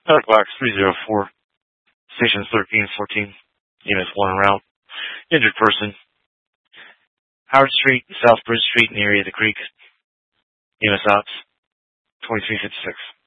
Medic Box 304, Stations 13, 14, Units 1 en route. Injured person, Howard Street, South Bridge Street, in the area of the creek. EMS Ops 2356.